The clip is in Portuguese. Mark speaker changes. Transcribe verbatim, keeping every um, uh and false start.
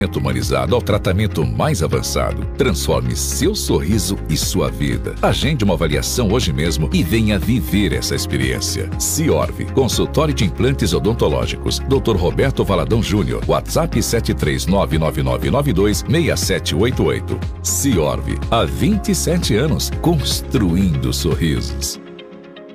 Speaker 1: humanizado ao tratamento mais avançado. Transforme seu sorriso e sua vida. Agende uma avaliação hoje mesmo e venha viver essa experiência. Ciorv, consultório de implantes odontológicos. doutor Roberto Valadão Júnior. WhatsApp sete três nove nove nove nove dois seis sete oito oito. Ciorv, há vinte e sete anos, construindo sorrisos.